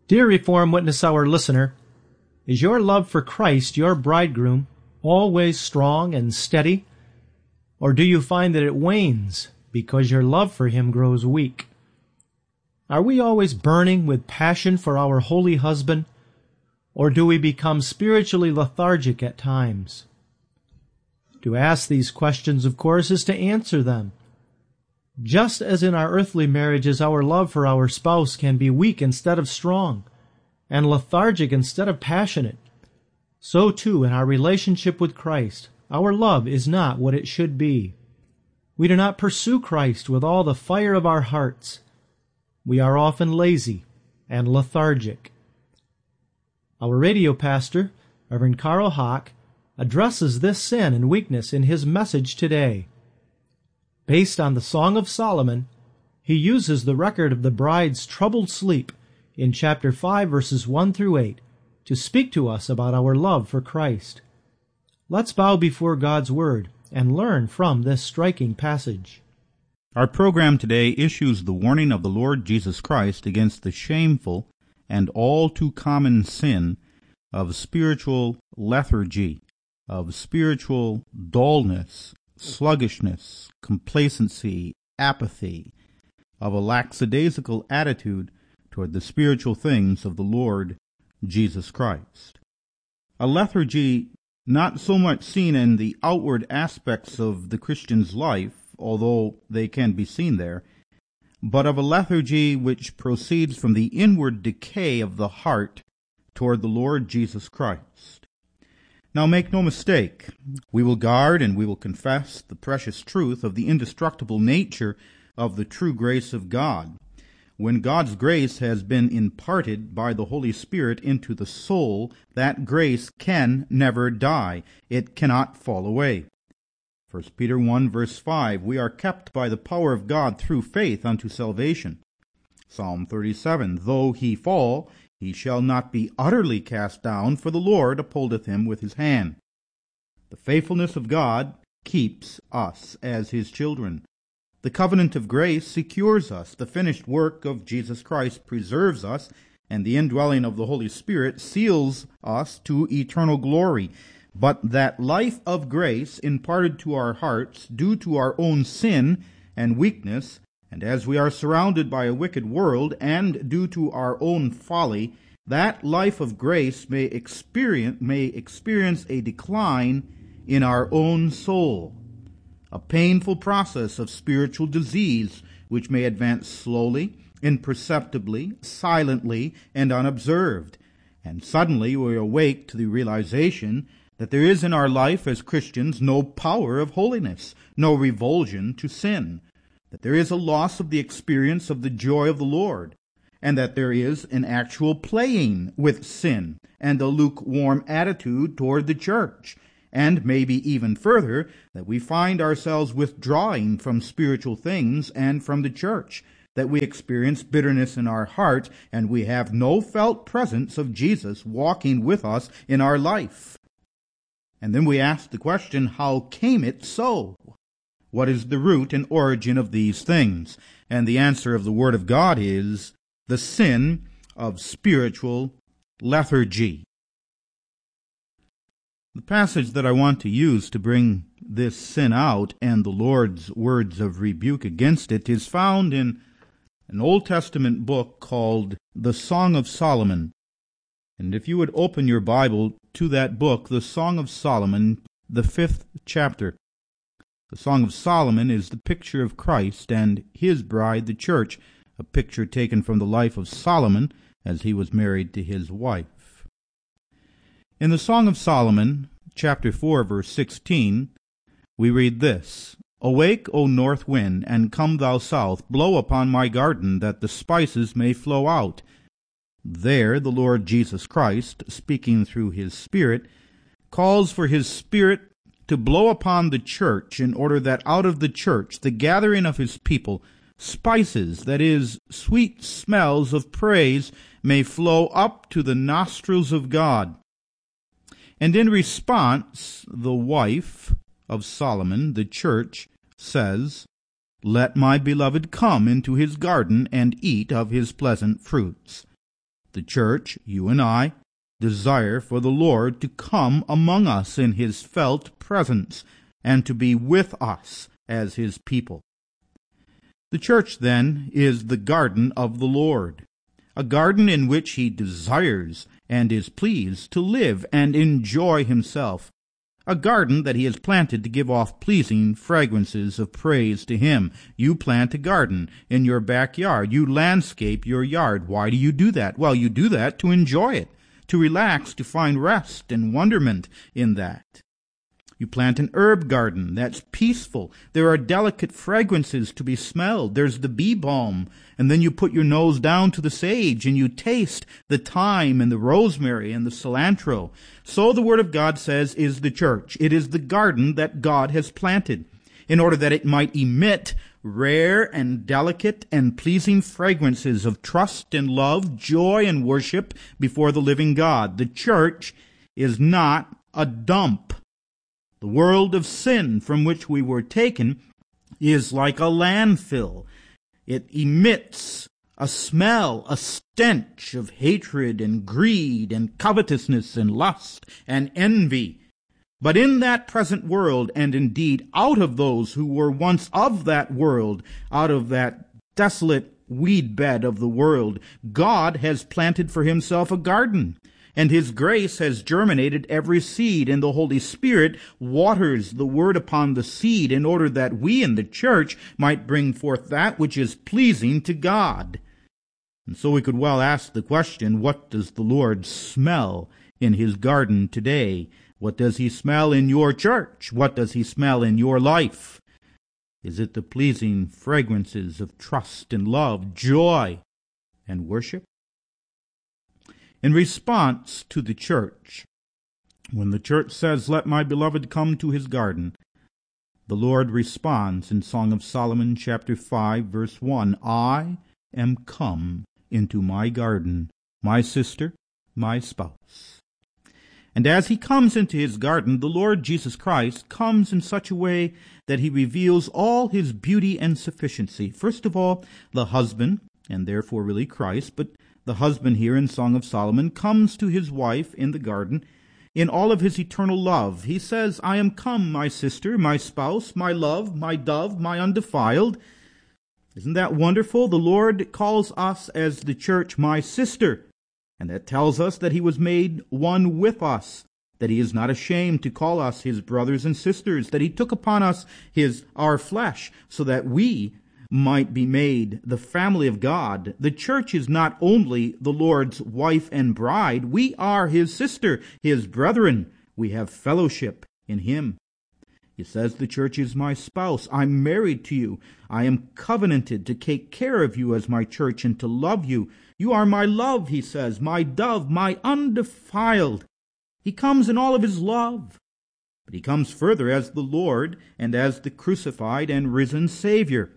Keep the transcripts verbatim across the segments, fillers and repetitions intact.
Dear Reformed Witness Hour listener, is your love for Christ, your bridegroom, always strong and steady? Or do you find that it wanes because your love for him grows weak? Are we always burning with passion for our holy husband, or do we become spiritually lethargic at times? To ask these questions, of course, is to answer them. Just as in our earthly marriages, our love for our spouse can be weak instead of strong, and lethargic instead of passionate, so too in our relationship with Christ, our love is not what it should be. We do not pursue Christ with all the fire of our hearts. We are often lazy and lethargic. Our radio pastor, Reverend Carl Hock, addresses this sin and weakness in his message today. Based on the Song of Solomon, he uses the record of the bride's troubled sleep in chapter five, verses one through eight, to speak to us about our love for Christ. Let's bow before God's Word and learn from this striking passage. Our program today issues the warning of the Lord Jesus Christ against the shameful and all too common sin of spiritual lethargy, of spiritual dullness, sluggishness, complacency, apathy, of a lackadaisical attitude toward the spiritual things of the Lord Jesus Christ. A lethargy not so much seen in the outward aspects of the Christian's life, although they can be seen there, but of a lethargy which proceeds from the inward decay of the heart toward the Lord Jesus Christ. Now make no mistake, we will guard and we will confess the precious truth of the indestructible nature of the true grace of God. When God's grace has been imparted by the Holy Spirit into the soul, that grace can never die. It cannot fall away. First Peter one, verse five, we are kept by the power of God through faith unto salvation. Psalm thirty-seven, though he fall, he shall not be utterly cast down, for the Lord upholdeth him with his hand. The faithfulness of God keeps us as his children. The covenant of grace secures us. The finished work of Jesus Christ preserves us, and the indwelling of the Holy Spirit seals us to eternal glory. But that life of grace imparted to our hearts due to our own sin and weakness, and as we are surrounded by a wicked world, and due to our own folly, that life of grace may experience, may experience a decline in our own soul, a painful process of spiritual disease which may advance slowly, imperceptibly, silently, and unobserved. And suddenly we awake to the realization that there is in our life as Christians no power of holiness, no revulsion to sin, that there is a loss of the experience of the joy of the Lord, and that there is an actual playing with sin and a lukewarm attitude toward the church, and maybe even further, that we find ourselves withdrawing from spiritual things and from the church, that we experience bitterness in our heart, and we have no felt presence of Jesus walking with us in our life. And then we ask the question, how came it so? What is the root and origin of these things? And the answer of the Word of God is the sin of spiritual lethargy. The passage that I want to use to bring this sin out and the Lord's words of rebuke against it is found in an Old Testament book called the Song of Solomon. And if you would open your Bible to that book, the Song of Solomon, the fifth chapter. The Song of Solomon is the picture of Christ and his bride, the church, a picture taken from the life of Solomon as he was married to his wife. In the Song of Solomon, chapter four, verse sixteen, we read this, Awake, O north wind, and come thou south, blow upon my garden, that the spices may flow out. There the Lord Jesus Christ, speaking through his Spirit, calls for his Spirit to blow upon the church in order that out of the church, the gathering of his people, spices, that is, sweet smells of praise, may flow up to the nostrils of God. And in response, the wife of Solomon, the church, says, Let my beloved come into his garden and eat of his pleasant fruits. The church, you and I, desire for the Lord to come among us in his felt presence and to be with us as his people. The church, then, is the garden of the Lord, a garden in which he desires and is pleased to live and enjoy himself, a garden that he has planted to give off pleasing fragrances of praise to him. You plant a garden in your backyard. You landscape your yard. Why do you do that? Well, you do that to enjoy it, to relax, to find rest and wonderment in that. You plant an herb garden that's peaceful. There are delicate fragrances to be smelled. There's the bee balm. And then you put your nose down to the sage and you taste the thyme and the rosemary and the cilantro. So the Word of God says is the church. It is the garden that God has planted in order that it might emit rare and delicate and pleasing fragrances of trust and love, joy and worship before the living God. The church is not a dump. The world of sin from which we were taken is like a landfill. It emits a smell, a stench of hatred and greed and covetousness and lust and envy. But in that present world, and indeed out of those who were once of that world, out of that desolate weed bed of the world, God has planted for himself a garden. And his grace has germinated every seed, and the Holy Spirit waters the word upon the seed in order that we in the church might bring forth that which is pleasing to God. And so we could well ask the question, what does the Lord smell in his garden today? What does he smell in your church? What does he smell in your life? Is it the pleasing fragrances of trust and love, joy and worship? In response to the church, when the church says, "Let my beloved come to his garden," the Lord responds in Song of Solomon chapter five, verse one, "I am come into my garden, my sister, my spouse." And as he comes into his garden, the Lord Jesus Christ comes in such a way that he reveals all his beauty and sufficiency. First of all, the husband, and therefore really Christ, but the husband here in Song of Solomon comes to his wife in the garden in all of his eternal love. He says, "I am come, my sister, my spouse, my love, my dove, my undefiled." Isn't that wonderful? The Lord calls us as the church, my sister. And that tells us that he was made one with us, that he is not ashamed to call us his brothers and sisters, that he took upon us his our flesh so that we might be made the family of God. The church is not only the Lord's wife and bride. We are his sister, his brethren. We have fellowship in him. He says the church is my spouse. I'm married to you. I am covenanted to take care of you as my church and to love you. You are my love, he says, my dove, my undefiled. He comes in all of his love. But he comes further as the Lord and as the crucified and risen Savior.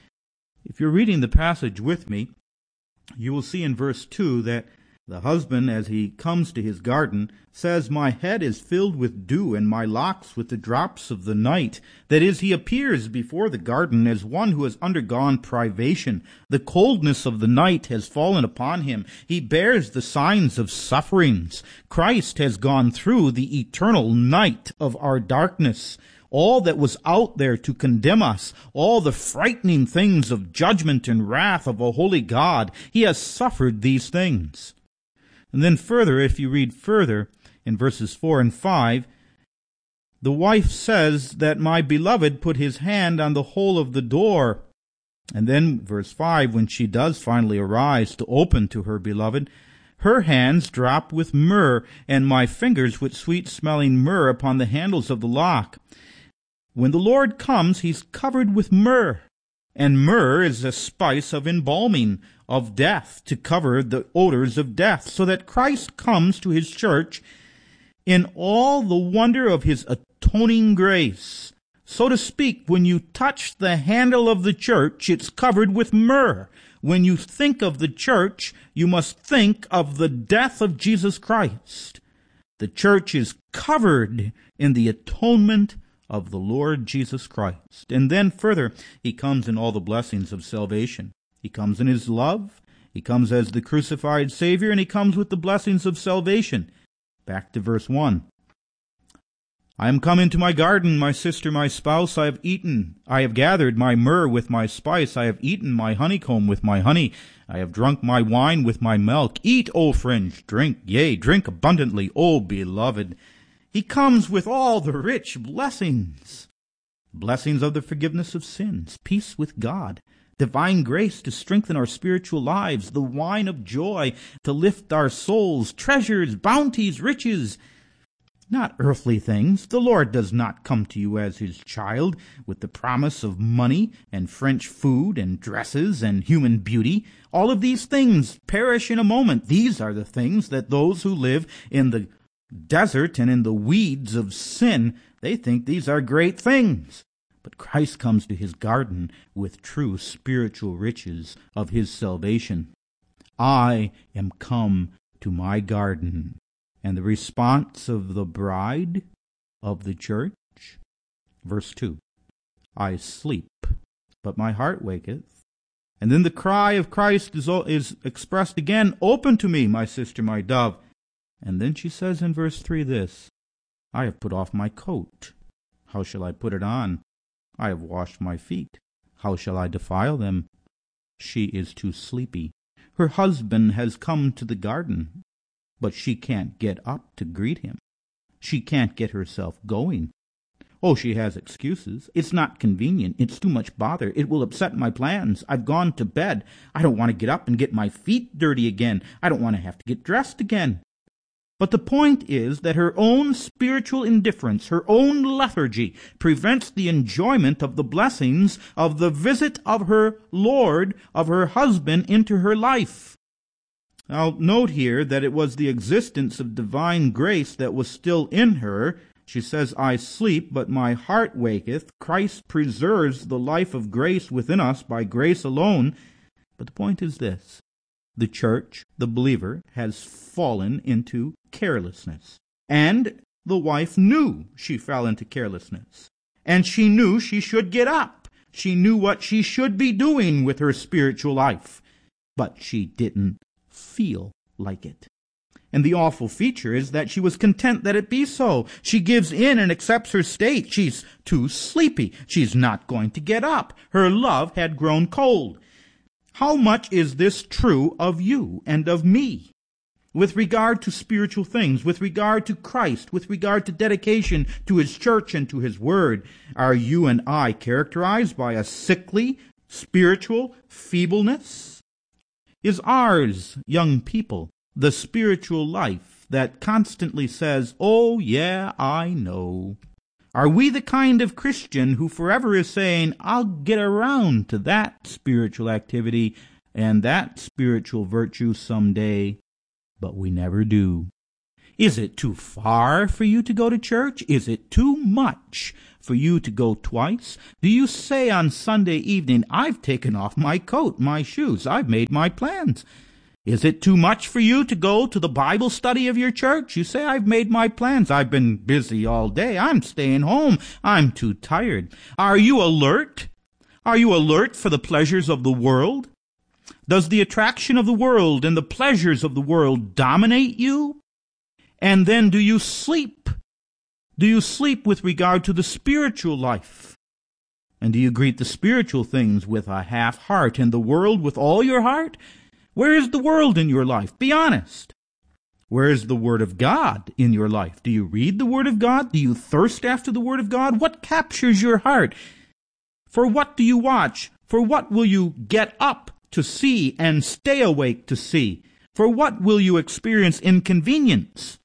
If you're reading the passage with me, you will see in verse two that the husband, as he comes to his garden, says, "My head is filled with dew, and my locks with the drops of the night." That is, he appears before the garden as one who has undergone privation. The coldness of the night has fallen upon him. He bears the signs of sufferings. Christ has gone through the eternal night of our darkness. All that was out there to condemn us, all the frightening things of judgment and wrath of a holy God, he has suffered these things. And then further, if you read further in verses four and five, the wife says that my beloved put his hand on the hole of the door. And then verse five, when she does finally arise to open to her beloved, her hands drop with myrrh, and my fingers with sweet-smelling myrrh upon the handles of the lock. When the Lord comes, he's covered with myrrh. And myrrh is a spice of embalming, of death, to cover the odors of death, so that Christ comes to his church in all the wonder of his atoning grace. So to speak, when you touch the handle of the church, it's covered with myrrh. When you think of the church, you must think of the death of Jesus Christ. The church is covered in the atonement of the Lord Jesus Christ. And then further, he comes in all the blessings of salvation. He comes in his love, He comes as the crucified Savior, and he comes with the blessings of salvation. Back to verse one. I am come into my garden, my sister, my spouse, I have eaten. I have gathered my myrrh with my spice. I have eaten my honeycomb with my honey. I have drunk my wine with my milk. Eat, O fringe, drink, yea, drink abundantly, O beloved. He comes with all the rich blessings. Blessings of the forgiveness of sins, peace with God, divine grace to strengthen our spiritual lives, the wine of joy to lift our souls, treasures, bounties, riches. Not earthly things. The Lord does not come to you as his child with the promise of money and French food and dresses and human beauty. All of these things perish in a moment. These are the things that those who live in the desert and in the weeds of sin, they think these are great things. But Christ comes to his garden with true spiritual riches of his salvation. I am come to my garden. And the response of the bride of the church, verse two, I sleep, but my heart waketh. And then the cry of Christ is, is expressed again, open to me, my sister, my dove. And then she says in verse three this, I have put off my coat. How shall I put it on? I have washed my feet. How shall I defile them? She is too sleepy. Her husband has come to the garden, but she can't get up to greet him. She can't get herself going. Oh, she has excuses. It's not convenient. It's too much bother. It will upset my plans. I've gone to bed. I don't want to get up and get my feet dirty again. I don't want to have to get dressed again. But the point is that her own spiritual indifference, her own lethargy, prevents the enjoyment of the blessings of the visit of her Lord, of her husband, into her life. I'll note here that it was the existence of divine grace that was still in her. She says, I sleep, but my heart waketh. Christ preserves the life of grace within us by grace alone. But the point is this. The church, the believer, has fallen into carelessness. And the wife knew she fell into carelessness. And she knew she should get up. She knew what she should be doing with her spiritual life. But she didn't feel like it. And the awful feature is that she was content that it be so. She gives in and accepts her state. She's too sleepy. She's not going to get up. Her love had grown cold. How much is this true of you and of me? With regard to spiritual things, with regard to Christ, with regard to dedication to his church and to his word, are you and I characterized by a sickly, spiritual feebleness? Is ours, young people, the spiritual life that constantly says, oh, yeah, I know? Are we the kind of Christian who forever is saying, I'll get around to that spiritual activity and that spiritual virtue someday, but we never do? Is it too far for you to go to church? Is it too much for you to go twice? Do you say on Sunday evening, I've taken off my coat, my shoes, I've made my plans? Is it too much for you to go to the Bible study of your church? You say, I've made my plans. I've been busy all day. I'm staying home. I'm too tired. Are you alert? Are you alert for the pleasures of the world? Does the attraction of the world and the pleasures of the world dominate you? And then do you sleep? Do you sleep with regard to the spiritual life? And do you greet the spiritual things with a half heart and the world with all your heart? Where is the world in your life? Be honest. Where is the Word of God in your life? Do you read the Word of God? Do you thirst after the Word of God? What captures your heart? For what do you watch? For what will you get up to see and stay awake to see? For what will you experience inconvenience?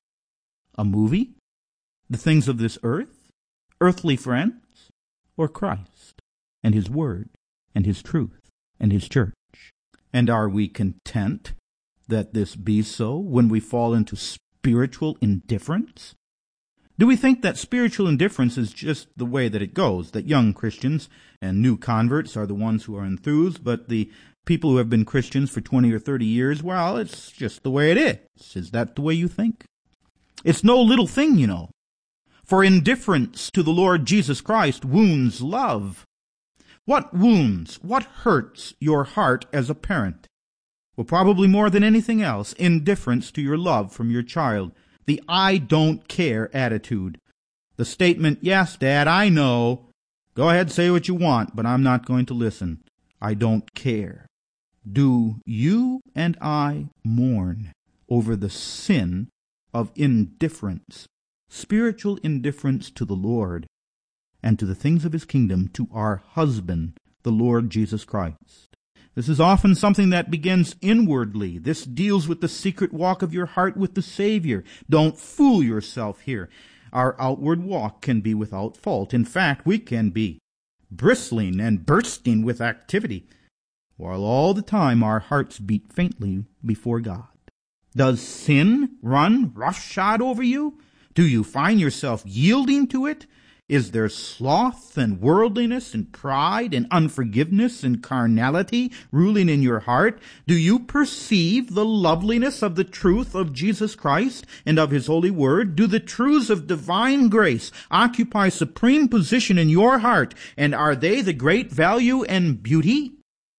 A movie? The things of this earth? Earthly friends? Or Christ and his Word and his truth and his church? And are we content that this be so when we fall into spiritual indifference? Do we think that spiritual indifference is just the way that it goes, that young Christians and new converts are the ones who are enthused, but the people who have been Christians for twenty or thirty years, well, it's just the way it is. Is that the way you think? It's no little thing, you know. For indifference to the Lord Jesus Christ wounds love. What wounds, what hurts your heart as a parent? Well, probably more than anything else, indifference to your love from your child. The I don't care attitude. The statement, yes, Dad, I know. Go ahead, say what you want, but I'm not going to listen. I don't care. Do you and I mourn over the sin of indifference, spiritual indifference to the Lord and to the things of his kingdom, to our husband, the Lord Jesus Christ? This is often something that begins inwardly. This deals with the secret walk of your heart with the Savior. Don't fool yourself here. Our outward walk can be without fault. In fact, we can be bristling and bursting with activity, while all the time our hearts beat faintly before God. Does sin run roughshod over you? Do you find yourself yielding to it? Is there sloth and worldliness and pride and unforgiveness and carnality ruling in your heart? Do you perceive the loveliness of the truth of Jesus Christ and of his holy word? Do the truths of divine grace occupy supreme position in your heart, and are they the great value and beauty?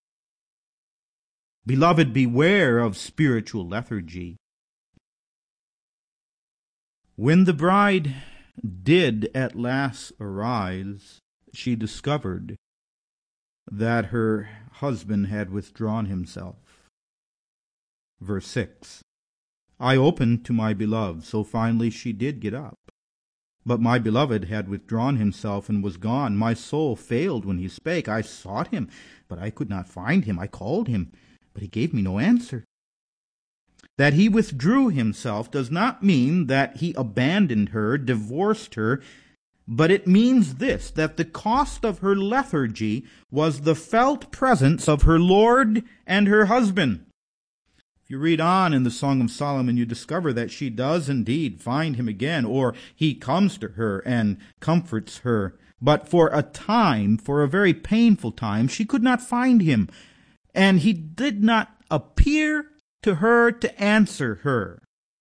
Beloved, beware of spiritual lethargy. When the bride did at last arise, she discovered that her husband had withdrawn himself. Verse six, I opened to my beloved, so finally she did get up. But my beloved had withdrawn himself and was gone. My soul failed when he spake. I sought him, but I could not find him. I called him, but he gave me no answer. That he withdrew himself does not mean that he abandoned her, divorced her, but it means this, that the cost of her lethargy was the felt presence of her Lord and her husband. If you read on in the Song of Solomon, you discover that she does indeed find him again, or he comes to her and comforts her. But for a time, for a very painful time, she could not find him, and he did not appear to her to answer her.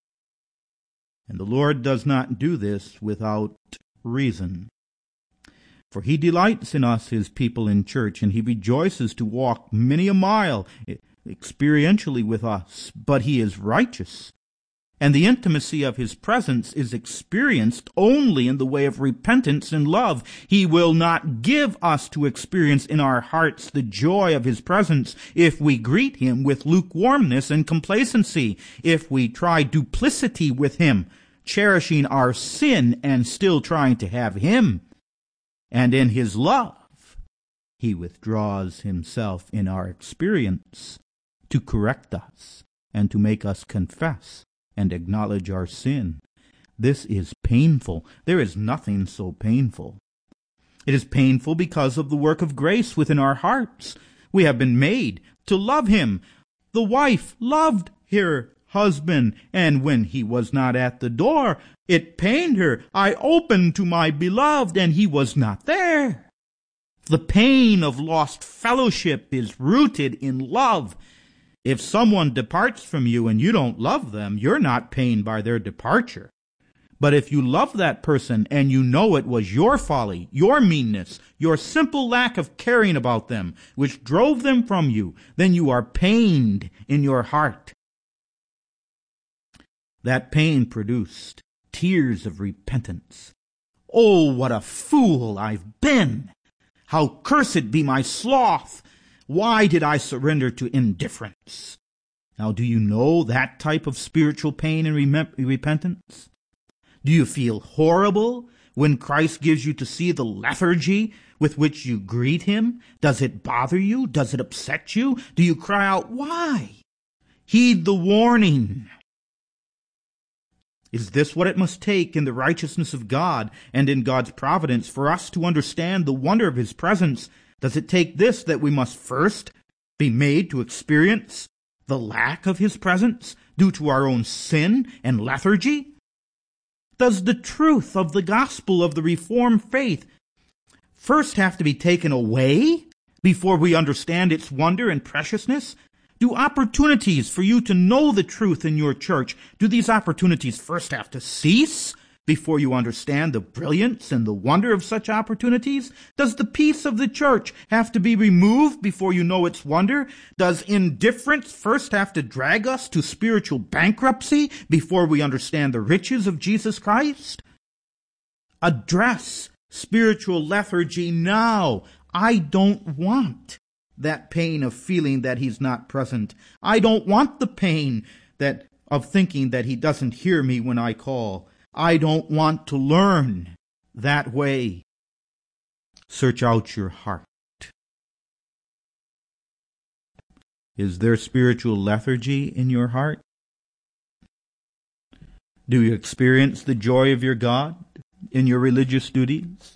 And the Lord does not do this without reason. For he delights in us, his people in church, and he rejoices to walk many a mile experientially with us. But he is righteous, and the intimacy of his presence is experienced only in the way of repentance and love. He will not give us to experience in our hearts the joy of his presence if we greet him with lukewarmness and complacency, if we try duplicity with him, cherishing our sin and still trying to have him. And in his love, he withdraws himself in our experience to correct us and to make us confess and acknowledge our sin. This is painful. There is nothing so painful. It is painful because of the work of grace within our hearts. We have been made to love him. The wife loved her husband, and when he was not at the door, it pained her. I opened to my beloved, and he was not there. The pain of lost fellowship is rooted in love. If someone departs from you and you don't love them, you're not pained by their departure. But if you love that person and you know it was your folly, your meanness, your simple lack of caring about them, which drove them from you, then you are pained in your heart. That pain produced tears of repentance. Oh, what a fool I've been! How cursed be my sloth! Why did I surrender to indifference? Now, do you know that type of spiritual pain and rem- repentance? Do you feel horrible when Christ gives you to see the lethargy with which you greet him? Does it bother you? Does it upset you? Do you cry out, why? Heed the warning. Is this what it must take in the righteousness of God and in God's providence for us to understand the wonder of his presence? Does it take this, that we must first be made to experience the lack of his presence due to our own sin and lethargy? Does the truth of the gospel of the Reformed faith first have to be taken away before we understand its wonder and preciousness? Do opportunities for you to know the truth in your church, do these opportunities first have to cease before you understand the brilliance and the wonder of such opportunities? Does the peace of the church have to be removed before you know its wonder? Does indifference first have to drag us to spiritual bankruptcy before we understand the riches of Jesus Christ? Address spiritual lethargy now. I don't want that pain of feeling that he's not present. I don't want the pain that of thinking that he doesn't hear me when I call. I don't want to learn that way. Search out your heart. Is there spiritual lethargy in your heart? Do you experience the joy of your God in your religious duties?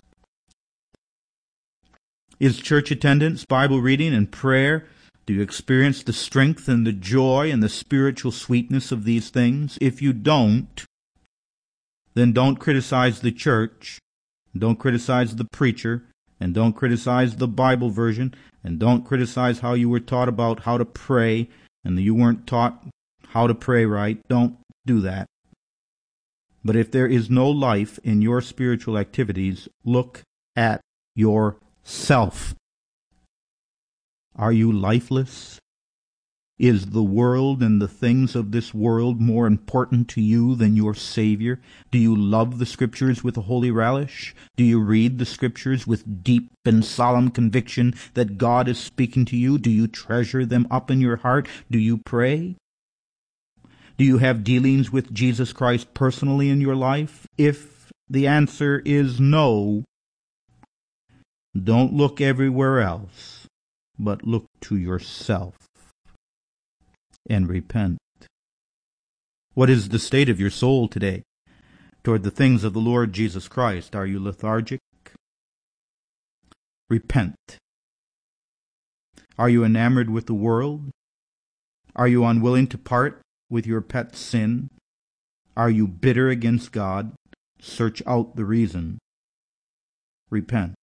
Is church attendance, Bible reading, and prayer, do you experience the strength and the joy and the spiritual sweetness of these things? If you don't, then don't criticize the church, don't criticize the preacher, and don't criticize the Bible version, and don't criticize how you were taught about how to pray, and you weren't taught how to pray right. Don't do that. But if there is no life in your spiritual activities, look at yourself. Are you lifeless? Is the world and the things of this world more important to you than your Savior? Do you love the Scriptures with a holy relish? Do you read the Scriptures with deep and solemn conviction that God is speaking to you? Do you treasure them up in your heart? Do you pray? Do you have dealings with Jesus Christ personally in your life? If the answer is no, don't look everywhere else, but look to yourself and repent. What is the state of your soul today toward the things of the Lord Jesus Christ? Are you lethargic? Repent. Are you enamored with the world? Are you unwilling to part with your pet sin? Are you bitter against God? Search out the reason. Repent.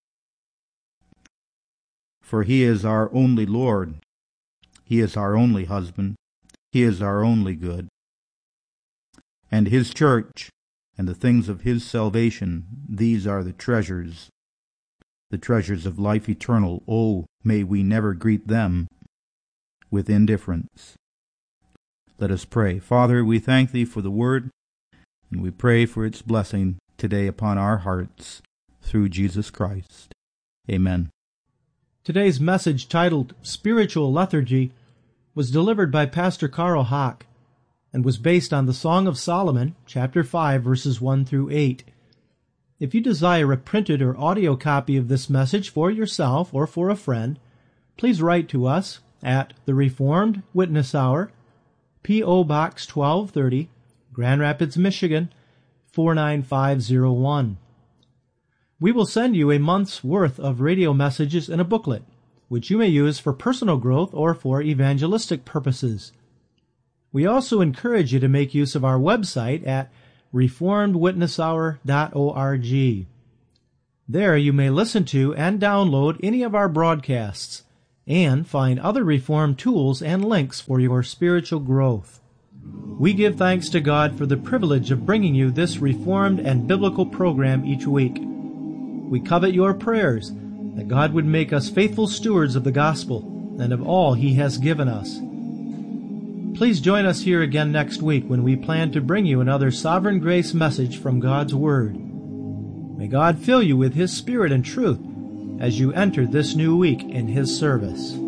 For he is our only Lord. He is our only husband. He is our only good. And his church and the things of his salvation, these are the treasures, the treasures of life eternal. Oh, may we never greet them with indifference. Let us pray. Father, we thank thee for the word, and we pray for its blessing today upon our hearts through Jesus Christ. Amen. Today's message, titled Spiritual Lethargy, was delivered by Pastor Carl Hock and was based on the Song of Solomon, chapter five, verses one through eight. If you desire a printed or audio copy of this message for yourself or for a friend, please write to us at the Reformed Witness Hour, P O. Box twelve thirty, Grand Rapids, Michigan, four nine five zero one. We will send you a month's worth of radio messages in a booklet, which you may use for personal growth or for evangelistic purposes. We also encourage you to make use of our website at reformed witness hour dot org. There you may listen to and download any of our broadcasts and find other Reformed tools and links for your spiritual growth. We give thanks to God for the privilege of bringing you this Reformed and biblical program each week. We covet your prayers that God would make us faithful stewards of the gospel and of all he has given us. Please join us here again next week when we plan to bring you another Sovereign Grace message from God's Word. May God fill you with his Spirit and truth as you enter this new week in his service.